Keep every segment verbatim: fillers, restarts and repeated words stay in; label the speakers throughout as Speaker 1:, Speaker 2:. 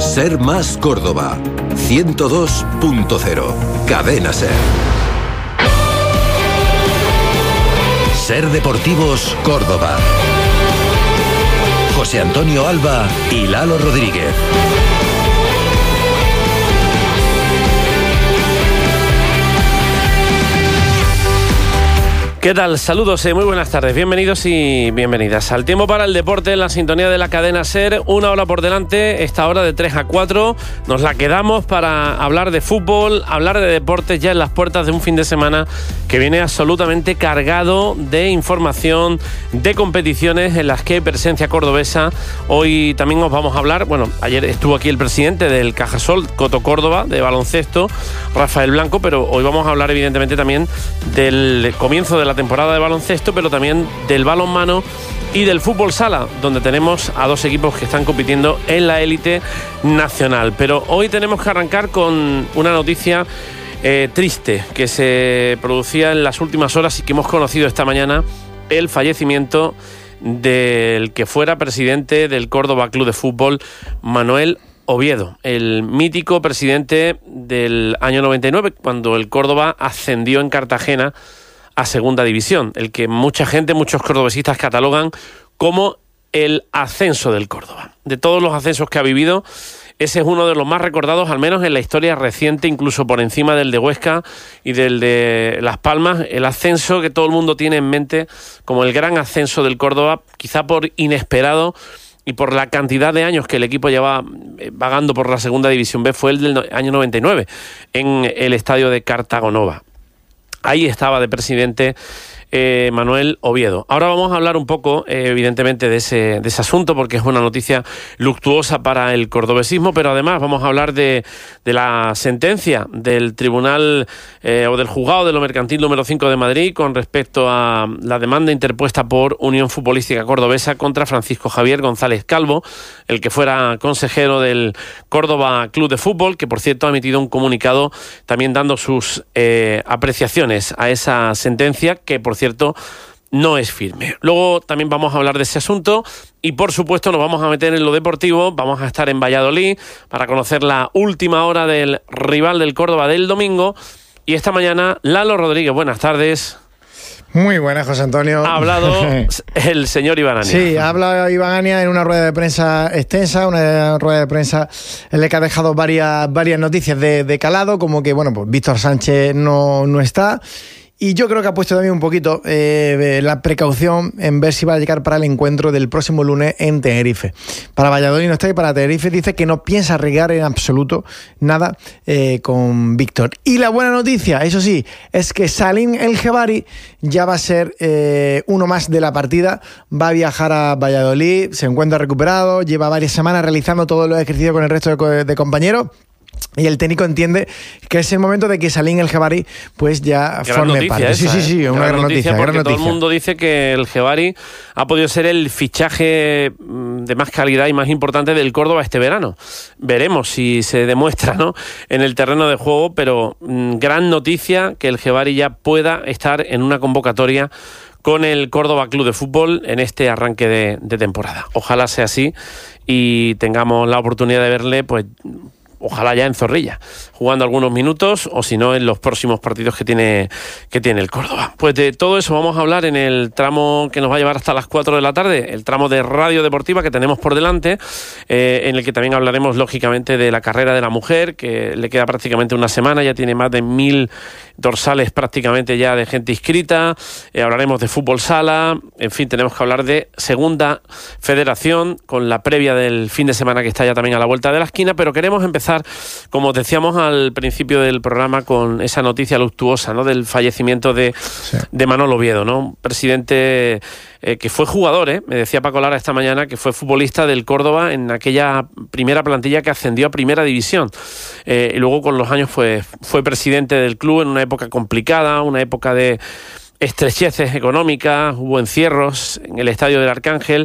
Speaker 1: Ser Más Córdoba, ciento dos punto cero. Cadena Ser. Ser Deportivos Córdoba. José Antonio Alba y Lalo Rodríguez.
Speaker 2: ¿Qué tal? Saludos, eh, muy buenas tardes, bienvenidos y bienvenidas al Tiempo para el Deporte, en la sintonía de la cadena SER. Una hora por delante, esta hora de tres a cuatro, nos la quedamos para hablar de fútbol, hablar de deportes ya en las puertas de un fin de semana que viene absolutamente cargado de información, de competiciones en las que hay presencia cordobesa. Hoy también os vamos a hablar, bueno, ayer estuvo aquí el presidente del Cajasol, Coto Córdoba, de baloncesto, Rafael Blanco, pero hoy vamos a hablar evidentemente también del comienzo de la la temporada de baloncesto, pero también del balonmano y del fútbol sala, donde tenemos a dos equipos que están compitiendo en la élite nacional. Pero hoy tenemos que arrancar con una noticia eh, triste que se producía en las últimas horas y que hemos conocido esta mañana: el fallecimiento del que fuera presidente del Córdoba Club de Fútbol, Manuel Oviedo, el mítico presidente del año noventa y nueve, cuando el Córdoba ascendió en Cartagena a segunda división, el que mucha gente, muchos cordobesistas catalogan como el ascenso del Córdoba. De todos los ascensos que ha vivido, ese es uno de los más recordados, al menos en la historia reciente, incluso por encima del de Huesca y del de Las Palmas, el ascenso que todo el mundo tiene en mente como el gran ascenso del Córdoba, quizá por inesperado y por la cantidad de años que el equipo lleva vagando por la segunda división B, fue el del año noventa y nueve, en el estadio de Cartagonova. Ahí estaba de presidente eh, Manuel Oviedo. Ahora vamos a hablar un poco, eh, evidentemente, de ese, de ese asunto, porque es una noticia luctuosa para el cordobesismo, pero además vamos a hablar de, de la sentencia del Tribunal eh, o del Juzgado de lo Mercantil número cinco de Madrid con respecto a la demanda interpuesta por Unión Futbolística Cordobesa contra Francisco Javier González Calvo, el que fuera consejero del Córdoba Club de Fútbol, que por cierto ha emitido un comunicado también dando sus eh, apreciaciones a esa sentencia, que por cierto no es firme. Luego también vamos a hablar de ese asunto y por supuesto nos vamos a meter en lo deportivo. Vamos a estar en Valladolid para conocer la última hora del rival del Córdoba del domingo. Y esta mañana, Lalo Rodríguez, buenas tardes.
Speaker 3: Muy buenas, José Antonio.
Speaker 2: Ha hablado el señor Iván Ania.
Speaker 3: Sí, ha hablado Iván Ania en una rueda de prensa extensa, una rueda de prensa en la que ha dejado varias, varias noticias de, de calado, como que, bueno, pues Víctor Sánchez no, no está. Y yo creo que ha puesto también un poquito eh, la precaución en ver si va a llegar para el encuentro del próximo lunes en Tenerife. Para Valladolid no está, y para Tenerife dice que no piensa arriesgar en absoluto nada eh, con Víctor. Y la buena noticia, eso sí, es que Salim El Jebari ya va a ser eh, uno más de la partida. Va a viajar a Valladolid, se encuentra recuperado, lleva varias semanas realizando todos los ejercicios con el resto de, de compañeros. Y el técnico entiende que es el momento de que Salim El Jebari pues ya
Speaker 2: gran
Speaker 3: forme parte.
Speaker 2: Esa,
Speaker 3: sí, sí, sí,
Speaker 2: ¿eh?
Speaker 3: una gran, gran noticia.
Speaker 2: Porque
Speaker 3: gran
Speaker 2: todo
Speaker 3: noticia.
Speaker 2: el mundo dice que el Jebari ha podido ser el fichaje de más calidad y más importante del Córdoba este verano. Veremos si se demuestra, ¿no?, en el terreno de juego, pero mmm, gran noticia que el Jebari ya pueda estar en una convocatoria con el Córdoba Club de Fútbol en este arranque de, de temporada. Ojalá sea así y tengamos la oportunidad de verle, pues ojalá ya en Zorrilla, jugando algunos minutos, o si no en los próximos partidos que tiene, que tiene el Córdoba. Pues de todo eso vamos a hablar en el tramo que nos va a llevar hasta las cuatro de la tarde, el tramo de Radio Deportiva que tenemos por delante, eh, en el que también hablaremos lógicamente de la carrera de la mujer, que le queda prácticamente una semana, ya tiene más de mil dorsales prácticamente ya de gente inscrita, eh, hablaremos de fútbol sala, en fin, tenemos que hablar de Segunda Federación con la previa del fin de semana que está ya también a la vuelta de la esquina, pero queremos empezar, como decíamos al principio del programa, con esa noticia luctuosa, ¿no?, del fallecimiento de, sí. de Manuel Oviedo, ¿no?, un presidente eh, que fue jugador, ¿eh? me decía Paco Lara esta mañana que fue futbolista del Córdoba en aquella primera plantilla que ascendió a primera división, eh, y luego con los años fue, fue presidente del club en una época complicada, una época de estrecheces económicas, hubo encierros en el estadio del Arcángel,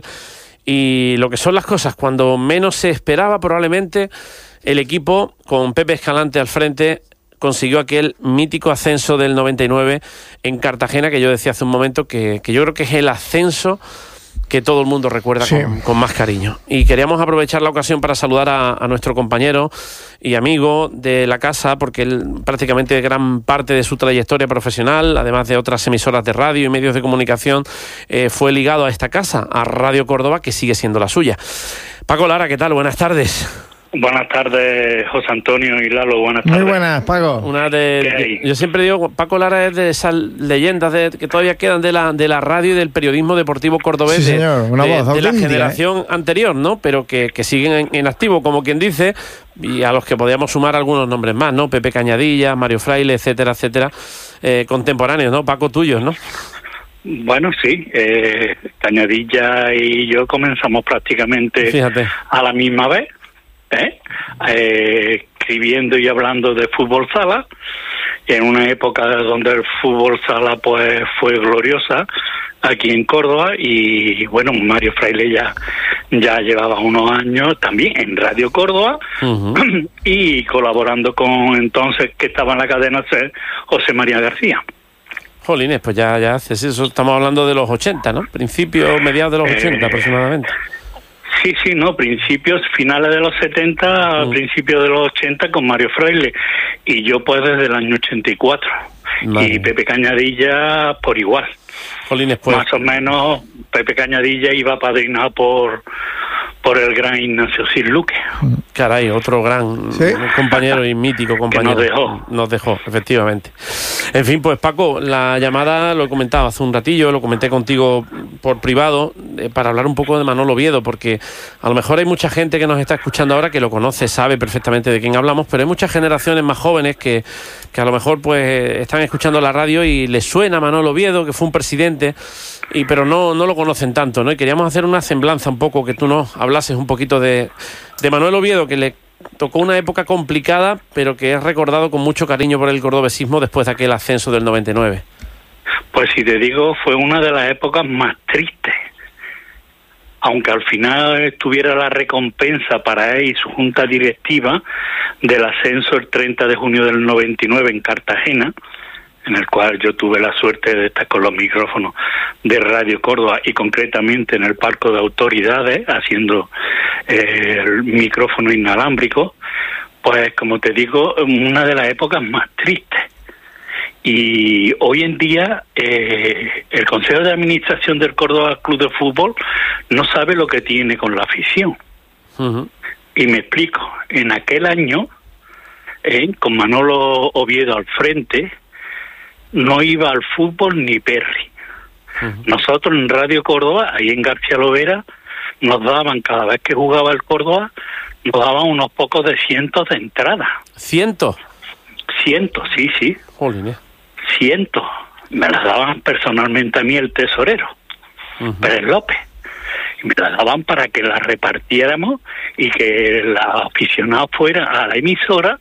Speaker 2: y lo que son las cosas, cuando menos se esperaba probablemente, el equipo, con Pepe Escalante al frente, consiguió aquel mítico ascenso del noventa y nueve en Cartagena, que yo decía hace un momento que, que yo creo que es el ascenso que todo el mundo recuerda sí. con, con más cariño. Y queríamos aprovechar la ocasión para saludar a, a nuestro compañero y amigo de la casa, porque él prácticamente gran parte de su trayectoria profesional, además de otras emisoras de radio y medios de comunicación, eh, fue ligado a esta casa, a Radio Córdoba, que sigue siendo la suya. Paco Lara, ¿qué tal? Buenas tardes.
Speaker 4: Buenas tardes, José Antonio y Lalo, buenas tardes.
Speaker 3: Muy buenas, Paco.
Speaker 2: Una de, yo siempre digo, Paco Lara es de esas leyendas de, que todavía quedan de la de la radio y del periodismo deportivo cordobés,
Speaker 3: sí, señor. Una
Speaker 2: de,
Speaker 3: voz
Speaker 2: de la
Speaker 3: auténtica,
Speaker 2: generación ¿eh? anterior, ¿no? Pero que, que siguen en, en activo, como quien dice, y a los que podíamos sumar algunos nombres más, ¿no? Pepe Cañadilla, Mario Fraile, etcétera, etcétera, eh, contemporáneos, ¿no? Paco, tuyos, ¿no?
Speaker 4: Bueno, sí, eh, Cañadilla y yo comenzamos prácticamente Fíjate. a la misma vez. ¿Eh? Eh, escribiendo y hablando de fútbol sala en una época donde el fútbol sala pues fue gloriosa aquí en Córdoba, y bueno, Mario Fraile ya ya llevaba unos años también en Radio Córdoba, uh-huh. y colaborando con entonces que estaba en la cadena SER, José María García.
Speaker 2: Jolines, pues ya ya hace eso, estamos hablando de los ochenta, ¿no? Principios, mediados de los eh, ochenta aproximadamente.
Speaker 4: Sí, sí, no, principios, finales de los setenta, mm. principios de los ochenta con Mario Fraile, y yo pues desde el año ochenta y cuatro, vale. Y Pepe Cañadilla por igual.
Speaker 2: Jolines, pues.
Speaker 4: Más o menos Pepe Cañadilla iba padrinado por por el gran Ignacio Sir Luque.
Speaker 2: Caray, otro gran ¿Sí? compañero y mítico compañero.
Speaker 4: Que nos dejó.
Speaker 2: Nos dejó, efectivamente. En fin, pues Paco, la llamada lo he comentado hace un ratillo, lo comenté contigo por privado, eh, para hablar un poco de Manolo Oviedo, porque a lo mejor hay mucha gente que nos está escuchando ahora que lo conoce, sabe perfectamente de quién hablamos, pero hay muchas generaciones más jóvenes que, que a lo mejor pues están escuchando la radio y les suena Manolo Oviedo, que fue un presidente, y pero no, no lo conocen tanto, ¿no? Y queríamos hacer una semblanza un poco, que tú nos hablases un poquito de, de Manuel Oviedo, que le tocó una época complicada, pero que es recordado con mucho cariño por el cordobesismo después de aquel ascenso del noventa y nueve.
Speaker 4: Pues si te digo, fue una de las épocas más tristes. Aunque al final tuviera la recompensa para él y su junta directiva del ascenso el treinta de junio del noventa y nueve en Cartagena, en el cual yo tuve la suerte de estar con los micrófonos de Radio Córdoba y concretamente en el Parque de Autoridades haciendo eh, el micrófono inalámbrico, pues como te digo, una de las épocas más tristes. Y hoy en día eh, el Consejo de Administración del Córdoba Club de Fútbol no sabe lo que tiene con la afición. Uh-huh. Y me explico, en aquel año, eh, con Manolo Oviedo al frente, no iba al fútbol ni Perry. Uh-huh. Nosotros en Radio Córdoba, ahí en García Lovera, nos daban, cada vez que jugaba el Córdoba, nos daban unos pocos de cientos de entradas.
Speaker 2: ¿Cientos?
Speaker 4: Cientos, sí, sí.
Speaker 2: Jolines.
Speaker 4: Cientos. Me las daban personalmente a mí el tesorero, uh-huh. Pérez López. Y me las daban para que las repartiéramos y que los aficionados fueran a la emisora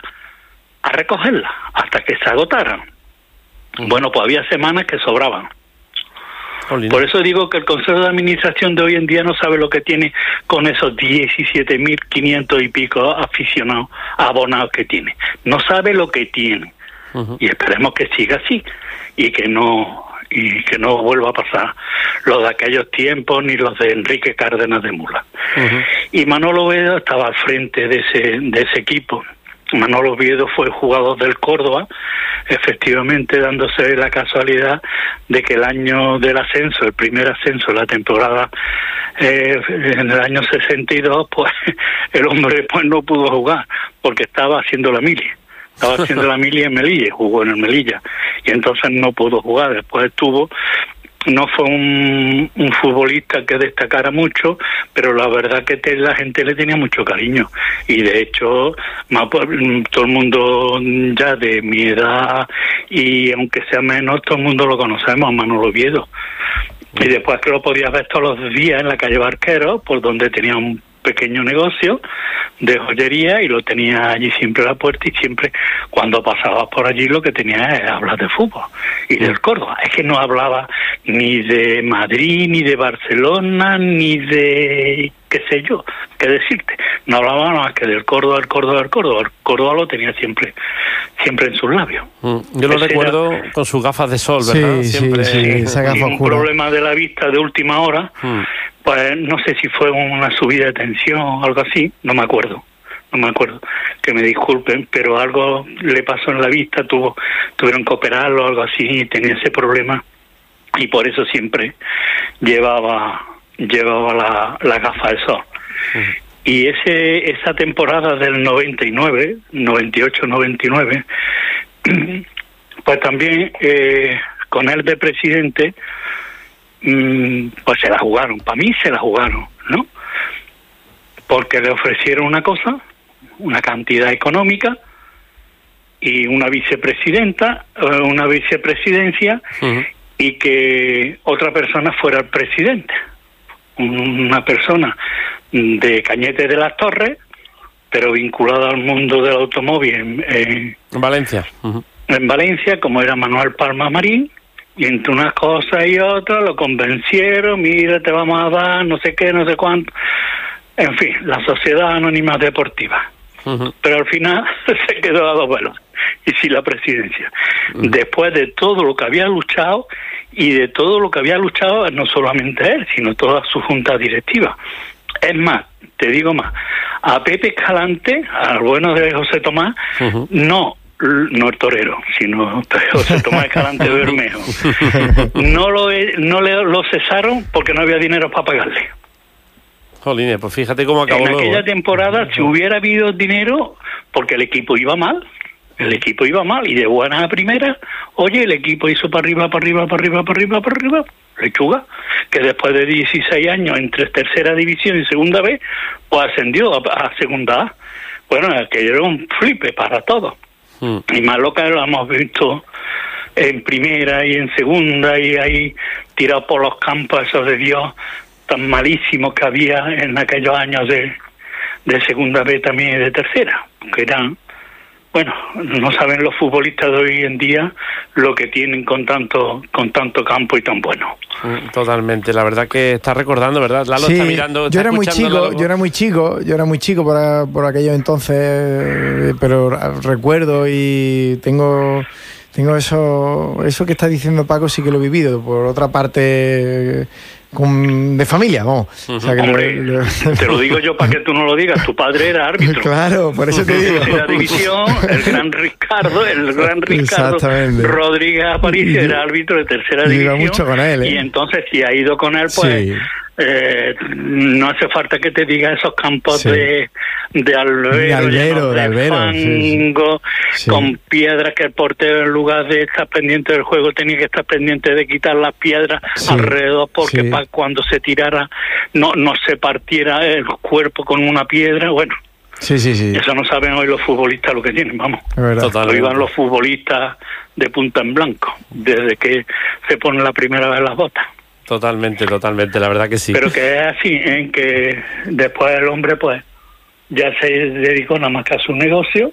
Speaker 4: a recogerlas hasta que se agotaran. Uh-huh. Bueno, pues había semanas que sobraban. Jolines. Por eso digo que el Consejo de Administración de hoy en día no sabe lo que tiene con esos diecisiete mil quinientos y pico aficionados abonados que tiene. No sabe lo que tiene. Uh-huh. Y esperemos que siga así y que no y que no vuelva a pasar lo de aquellos tiempos ni los de Enrique Cárdenas de Mula. Uh-huh. Y Manolo Oviedo estaba al frente de ese de ese equipo. Manolo Oviedo fue jugador del Córdoba, efectivamente dándose la casualidad de que el año del ascenso, el primer ascenso de la temporada, eh, en el año sesenta y dos, pues el hombre pues no pudo jugar porque estaba haciendo la mili. Estaba haciendo la mili en Melilla, jugó en el Melilla, y entonces no pudo jugar. Después estuvo, no fue un, un futbolista que destacara mucho, pero la verdad que te, la gente le tenía mucho cariño. Y de hecho, más, todo el mundo ya de mi edad, y aunque sea menos, todo el mundo lo conocemos, a Manolo Oviedo. Y después que lo podías ver todos los días en la calle Barquero, por donde tenía un pequeño negocio de joyería y lo tenía allí siempre a la puerta, y siempre cuando pasabas por allí lo que tenía era hablar de fútbol y del Córdoba. Es que no hablaba ni de Madrid, ni de Barcelona, ni de qué sé yo, qué decirte. No hablaba más que del Córdoba, el Córdoba, el Córdoba. El Córdoba lo tenía siempre siempre en sus labios.
Speaker 2: Mm, yo lo Ese recuerdo era... con sus gafas de sol, ¿verdad?
Speaker 3: Sí,
Speaker 2: siempre
Speaker 3: sí, sí, esa gafa
Speaker 4: un problema de la vista de última hora, mm. Pues no sé si fue una subida de tensión o algo así, no me acuerdo. No me acuerdo, que me disculpen, pero algo le pasó en la vista, tuvo, tuvieron que operarlo o algo así, y tenía ese problema, y por eso siempre llevaba llevaba la, la gafa de sol. Uh-huh. Y ese esa temporada del noventa y nueve, noventa y ocho noventa y nueve, pues también eh, con él de presidente, mmm, pues se la jugaron, para mí se la jugaron, ¿no? Porque le ofrecieron una cosa, una cantidad económica y una vicepresidenta, una vicepresidencia, uh-huh. y que otra persona fuera el presidente. Una persona de Cañete de las Torres, pero vinculada al mundo del automóvil en, en,
Speaker 2: en Valencia. Uh-huh.
Speaker 4: En Valencia, como era Manuel Palma Marín, y entre unas cosas y otras lo convencieron, mira, te vamos a dar no sé qué, no sé cuánto. En fin, la Sociedad Anónima Deportiva. Uh-huh. Pero al final se quedó a dos velos, y sí la presidencia. Uh-huh. Después de todo lo que había luchado, y de todo lo que había luchado, no solamente él, sino toda su junta directiva. Es más, te digo más, a Pepe Escalante, al bueno de José Tomás, uh-huh. no, no el torero, sino José Tomás Escalante Bermejo, no lo, no le, lo cesaron porque no había dinero para pagarle.
Speaker 2: Jolines, pues fíjate cómo acabó.
Speaker 4: En
Speaker 2: luego,
Speaker 4: aquella
Speaker 2: ¿eh?
Speaker 4: temporada, si hubiera habido dinero, porque el equipo iba mal, el equipo iba mal, y de buenas a primeras, oye, el equipo hizo para arriba, para arriba, para arriba, para arriba, para arriba, lechuga, que después de dieciséis años entre tercera división y segunda B, pues ascendió a, a segunda A. Bueno, aquello era un flipe para todos. Mm. Y más lo que lo hemos visto en primera y en segunda, y ahí tirado por los campos esos de Dios tan malísimos que había en aquellos años de, de segunda B también y de tercera, que eran, bueno, no saben los futbolistas de hoy en día lo que tienen con tanto con tanto campo y tan bueno.
Speaker 2: Totalmente, la verdad que está recordando, ¿verdad? Lalo
Speaker 3: sí,
Speaker 2: está mirando, está
Speaker 3: yo era muy chico,
Speaker 2: Lalo.
Speaker 3: yo era muy chico, yo era muy chico por, por aquello entonces, pero recuerdo y tengo tengo eso eso que está diciendo Paco, sí que lo he vivido, por otra parte con, de familia, vamos.
Speaker 4: Uh-huh. O sea, que Hombre, lo, lo... te lo digo yo para que tú no lo digas, tu padre era árbitro.
Speaker 3: Claro, por eso te digo.
Speaker 4: En la división, el gran Ricardo, el gran Ricardo Rodríguez Aparicio era árbitro de tercera y división.
Speaker 3: Iba mucho con él, ¿eh?
Speaker 4: Y entonces, si ha ido con él, pues... Sí. Eh, no hace falta que te diga esos campos sí. de de albero,
Speaker 3: de, albero, de, de albero,
Speaker 4: fango, sí, sí. con piedras, que el portero en lugar de estar pendiente del juego tenía que estar pendiente de quitar las piedras sí. alrededor, porque sí. para cuando se tirara no no se partiera el cuerpo con una piedra. Bueno,
Speaker 3: sí, sí, sí.
Speaker 4: eso no saben hoy los futbolistas lo que tienen, vamos.
Speaker 2: Lo
Speaker 4: iban los futbolistas de punta en blanco desde que se ponen la primera vez las botas.
Speaker 2: Totalmente, totalmente, la verdad que sí.
Speaker 4: Pero que es así, en que después el hombre pues ya se dedicó nada más que a su negocio,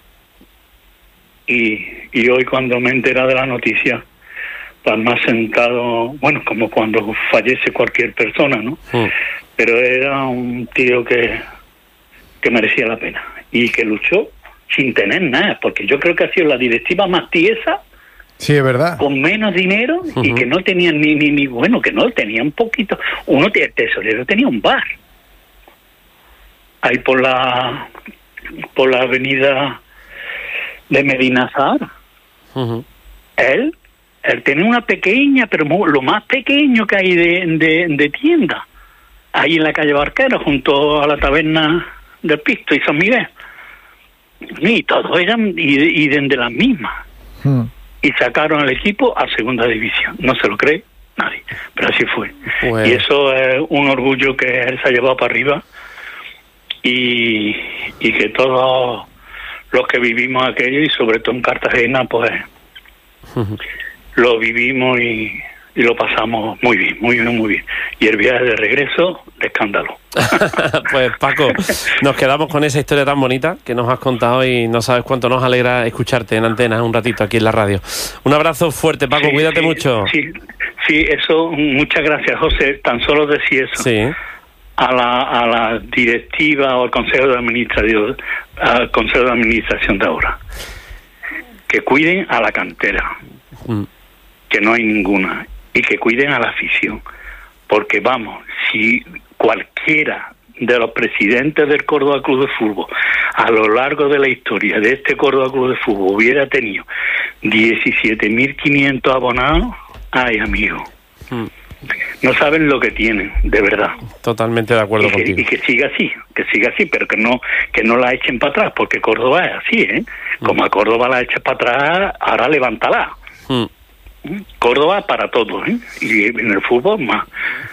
Speaker 4: y, y hoy cuando me entera de la noticia, pues me ha sentado, bueno, como cuando fallece cualquier persona, ¿no? Mm. Pero era un tío que, que merecía la pena y que luchó sin tener nada, porque yo creo que ha sido la directiva más tiesa.
Speaker 3: Sí, es verdad.
Speaker 4: Con menos dinero, uh-huh. y que no tenían ni, ni, ni, bueno, que no, tenían poquito. Uno, el tesorero tenía un bar. Ahí por la, por la avenida de Medina Zahara. Uh-huh. Él, él tenía una pequeña, pero lo más pequeño que hay de, de, de tienda. Ahí en la calle Barquera, junto a la taberna del Pisto y San Miguel. Y todos eran, y, y de las mismas. Uh-huh. Y sacaron al equipo a segunda división. No se lo cree nadie, pero así fue. Bueno. Y eso es un orgullo que él se ha llevado para arriba, y, y que todos los que vivimos aquello, y sobre todo en Cartagena, pues uh-huh. lo vivimos y, y lo pasamos muy bien, muy bien, muy bien. Y el viaje de regreso, de escándalo.
Speaker 2: Pues Paco, nos quedamos con esa historia tan bonita que nos has contado, y no sabes cuánto nos alegra escucharte en antena un ratito aquí en la radio. Un abrazo fuerte, Paco, sí, cuídate
Speaker 4: sí,
Speaker 2: mucho.
Speaker 4: Sí, sí, eso, muchas gracias, José. Tan solo decir eso.
Speaker 2: Sí.
Speaker 4: A la, a la directiva o al consejo de administración, al consejo de administración de ahora, que cuiden a la cantera, mm. que no hay ninguna, y que cuiden a la afición, porque vamos, si cualquiera de los presidentes del Córdoba Club de Fútbol a lo largo de la historia de este Córdoba Club de Fútbol hubiera tenido diecisiete mil quinientos abonados, ay amigo, mm. no saben lo que tienen, de verdad.
Speaker 2: Totalmente de acuerdo
Speaker 4: y que,
Speaker 2: contigo.
Speaker 4: Y que siga así, que siga así, pero que no que no la echen para atrás, porque Córdoba es así, ¿eh? Como a Córdoba la eches para atrás, ahora levántala. Mm. Córdoba para todos, ¿eh? Y en el fútbol más.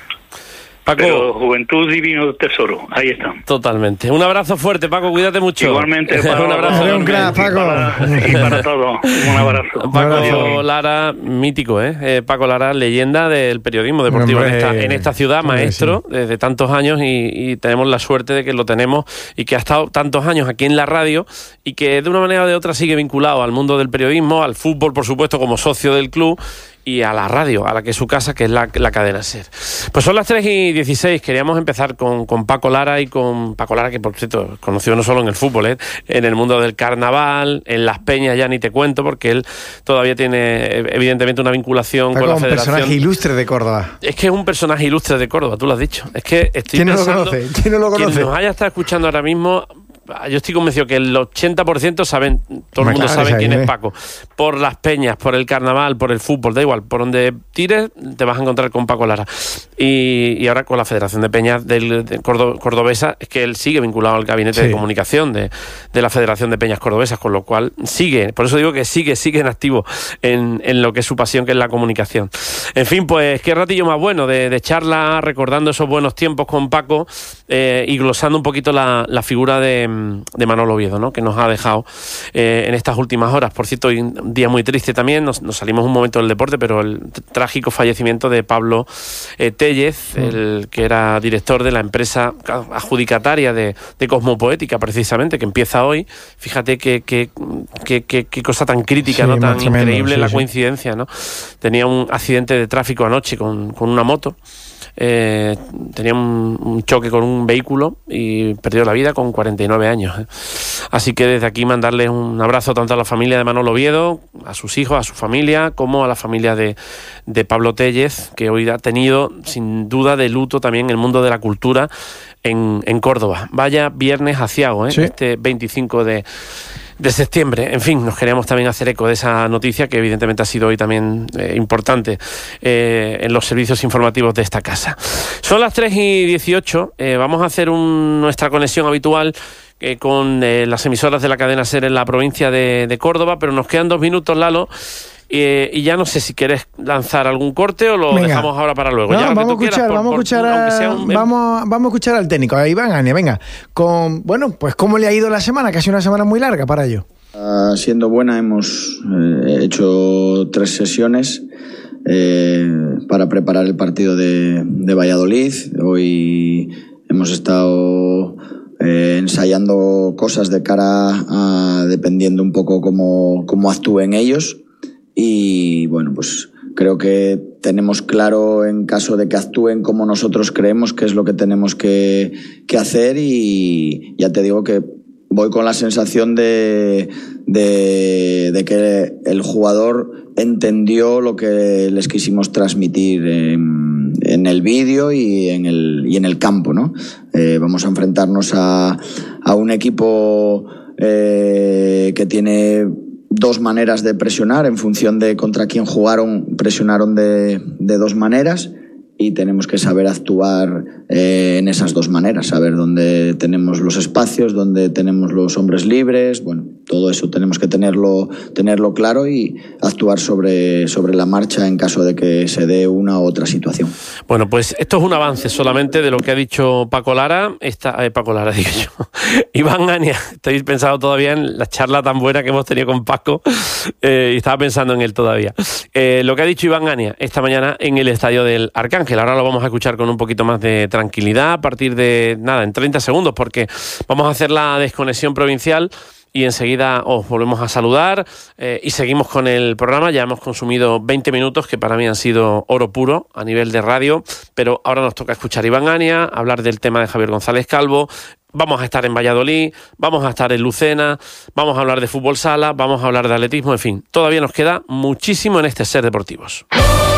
Speaker 4: Paco, pero juventud, divino tesoro, ahí está.
Speaker 2: Totalmente. Un abrazo fuerte, Paco, cuídate mucho.
Speaker 4: Igualmente, para,
Speaker 2: un abrazo
Speaker 3: enorme. Un gran, Paco.
Speaker 4: Y para, y para todos, un abrazo.
Speaker 2: Paco
Speaker 4: Adiós.
Speaker 2: Lara, mítico, ¿eh? ¿eh? Paco Lara, leyenda del periodismo deportivo en esta, en esta ciudad, maestro, sí. desde tantos años, y, y tenemos la suerte de que lo tenemos y que ha estado tantos años aquí en la radio y que de una manera o de otra sigue vinculado al mundo del periodismo, al fútbol, por supuesto, como socio del club, y a la radio, a la que es su casa, que es la, la cadena SER. Pues son las tres y dieciséis, queríamos empezar con, con Paco Lara, y con Paco Lara, que por cierto, conocido no solo en el fútbol, ¿eh? en el mundo del carnaval, en las peñas ya ni te cuento, porque él todavía tiene evidentemente una vinculación
Speaker 3: Paco,
Speaker 2: con la federación.
Speaker 3: Un personaje ilustre de Córdoba.
Speaker 2: Es que es un personaje ilustre de Córdoba, tú lo has dicho. Es que estoy
Speaker 3: ¿Quién no
Speaker 2: pensando,
Speaker 3: lo conoce? ¿Quién no lo conoce?
Speaker 2: Quien nos haya estado escuchando ahora mismo, yo estoy convencido que el ochenta por ciento saben, todo el mundo
Speaker 3: claro,
Speaker 2: sabe quién
Speaker 3: ¿eh?
Speaker 2: es Paco. Por las peñas, por el carnaval, por el fútbol, da igual, por donde tires te vas a encontrar con Paco Lara. Y, y ahora con la Federación de Peñas del, de Cordo, Cordobesa, es que él sigue vinculado al gabinete sí. de comunicación de, de la Federación de Peñas Cordobesas, con lo cual sigue, por eso digo que sigue, sigue en activo en, en lo que es su pasión, que es la comunicación. En fin, pues qué ratillo más bueno de, de charla, recordando esos buenos tiempos con Paco, eh, y glosando un poquito la, la figura de de Manolo Oviedo, ¿no? Que nos ha dejado eh, en estas últimas horas. Por cierto, hoy un día muy triste también, nos, nos salimos un momento del deporte, pero el trágico fallecimiento de Pablo eh, Tellez, mm. el que era director de la empresa adjudicataria de, de Cosmopoética, precisamente, que empieza hoy. Fíjate qué que, que, que, que cosa tan crítica, sí, ¿no? Tan tremendo, increíble sí, la sí. coincidencia, ¿no? Tenía un accidente de tráfico anoche con, con una moto. Eh, tenía un, un choque con un vehículo y perdió la vida con cuarenta y nueve años. ¿eh? Así que desde aquí mandarles un abrazo tanto a la familia de Manolo Oviedo, a sus hijos, a su familia, como a la familia de, de Pablo Tellez, que hoy ha tenido sin duda de luto también el mundo de la cultura en, en Córdoba. Vaya viernes aciago, ¿eh? ¿Sí? Este veinticinco de de septiembre. En fin, nos queríamos también hacer eco de esa noticia que evidentemente ha sido hoy también eh, importante eh, en los servicios informativos de esta casa. Son las tres y dieciocho, eh, vamos a hacer un, nuestra conexión habitual eh, con eh, las emisoras de la cadena SER en la provincia de, de Córdoba, pero nos quedan dos minutos, Lalo. Eh, y ya no sé si quieres lanzar algún corte o lo venga. Dejamos ahora para luego.
Speaker 3: No,
Speaker 2: ya
Speaker 3: vamos, a escuchar, por, vamos, por, a escuchar a, un... vamos, vamos a escuchar al técnico, a Iván Ania, venga. Con, bueno, pues cómo le ha ido la semana, casi una semana muy larga para ello.
Speaker 5: Uh, siendo buena, hemos eh, hecho tres sesiones eh, para preparar el partido de, de Valladolid. Hoy hemos estado eh, ensayando cosas de cara a, dependiendo un poco cómo, cómo actúen ellos. Y bueno, pues creo que tenemos claro, en caso de que actúen como nosotros creemos, qué es lo que tenemos que, que hacer, y ya te digo que voy con la sensación de, de, de que el jugador entendió lo que les quisimos transmitir en, en el vídeo y en el, y en el campo, ¿no? Eh, vamos a enfrentarnos a, a un equipo eh, que tiene dos maneras de presionar, en función de contra quién jugaron, presionaron de, de dos maneras, y tenemos que saber actuar eh, en esas dos maneras, saber dónde tenemos los espacios, dónde tenemos los hombres libres. Bueno, todo eso tenemos que tenerlo, tenerlo claro y actuar sobre, sobre la marcha en caso de que se dé una u otra situación.
Speaker 2: Bueno, pues esto es un avance solamente de lo que ha dicho Paco Lara, esta, eh, Paco Lara digo yo, Iván Ania. Estoy pensando todavía en la charla tan buena que hemos tenido con Paco, eh, y estaba pensando en él todavía. Eh, lo que ha dicho Iván Ania esta mañana en el estadio del Arcángel. Ahora lo vamos a escuchar con un poquito más de tranquilidad a partir de, nada, en treinta segundos, porque vamos a hacer la desconexión provincial y enseguida os volvemos a saludar eh, y seguimos con el programa. Ya hemos consumido veinte minutos que para mí han sido oro puro a nivel de radio, pero ahora nos toca escuchar a Iván Ania, hablar del tema de Javier González Calvo. Vamos a estar en Valladolid, vamos a estar en Lucena, vamos a hablar de fútbol sala, vamos a hablar de atletismo, en fin, todavía nos queda muchísimo en este SER Deportivos.